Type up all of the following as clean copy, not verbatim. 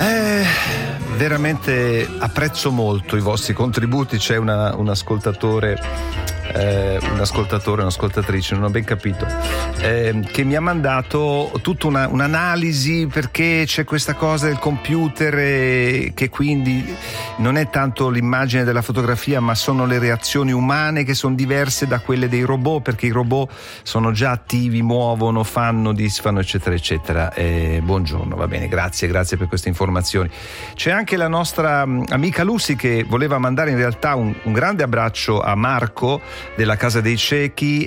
Veramente apprezzo molto i vostri contributi. C'è un ascoltatore, un'ascoltatrice, non ho ben capito, che mi ha mandato tutta un'analisi, perché c'è questa cosa del computer che quindi non è tanto l'immagine della fotografia, ma sono le reazioni umane che sono diverse da quelle dei robot, perché i robot sono già attivi, muovono, fanno, disfanno, eccetera eccetera. Buongiorno, va bene, grazie per queste informazioni. C'è anche la nostra amica Lucy che voleva mandare in realtà un grande abbraccio a Marco della Casa dei Ciechi,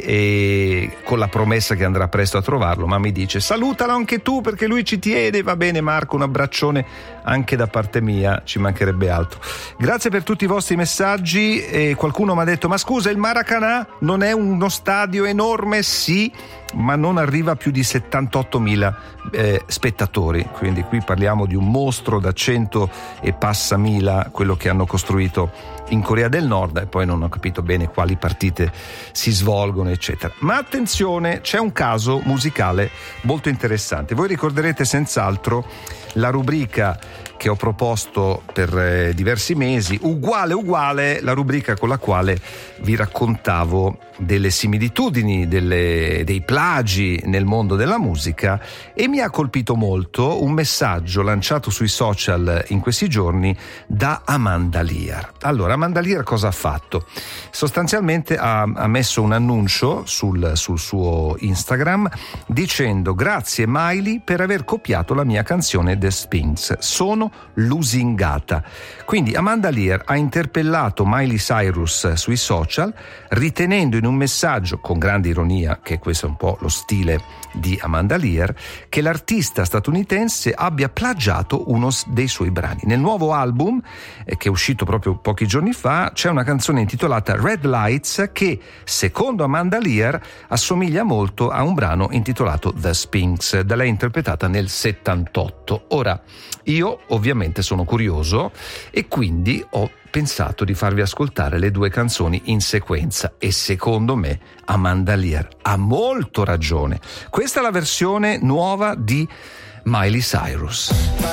e con la promessa che andrà presto a trovarlo, ma mi dice salutalo anche tu perché lui ci tiene. Va bene Marco, un abbraccione anche da parte mia, ci mancherebbe altro. Grazie per tutti i vostri messaggi. Qualcuno mi ha detto: ma scusa, il Maracanã non è uno stadio enorme? Sì, ma non arriva a più di 78.000 spettatori, quindi qui parliamo di un mostro da 100 e passa mila, quello che hanno costruito in Corea del Nord, e poi non ho capito bene quali partite si svolgono eccetera. Ma attenzione, c'è un caso musicale molto interessante. Voi ricorderete senz'altro la rubrica che ho proposto per diversi mesi, uguale la rubrica con la quale vi raccontavo delle similitudini, dei plagi nel mondo della musica, e mi ha colpito molto un messaggio lanciato sui social in questi giorni da Amanda Lear. Allora, Amanda Lear cosa ha fatto? Sostanzialmente ha messo un annuncio sul suo Instagram dicendo: grazie Miley per aver copiato la mia canzone The Sphinx, sono lusingata. Quindi Amanda Lear ha interpellato Miley Cyrus sui social, ritenendo in un messaggio, con grande ironia, che questo è un po' lo stile di Amanda Lear, che l'artista statunitense abbia plagiato uno dei suoi brani. Nel nuovo album, che è uscito proprio pochi giorni fa, c'è una canzone intitolata Red Lights che, secondo Amanda Lear, assomiglia molto a un brano intitolato The Sphinx, da lei interpretata nel 78. Ora, io ovviamente sono curioso e quindi ho pensato di farvi ascoltare le due canzoni in sequenza, e secondo me Amanda Lear ha molto ragione. Questa è la versione nuova di Miley Cyrus.